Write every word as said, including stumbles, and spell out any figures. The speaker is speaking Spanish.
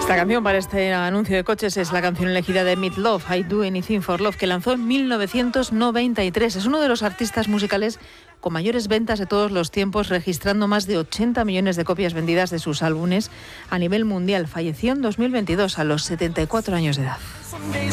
La canción para este anuncio de coches es la canción elegida de Meat Loaf, I Do Anything for Love, que lanzó en mil novecientos noventa y tres. Es uno de los artistas musicales con mayores ventas de todos los tiempos, registrando más de ochenta millones de copias vendidas de sus álbumes a nivel mundial. Falleció en dos mil veintidós a los setenta y cuatro años de edad.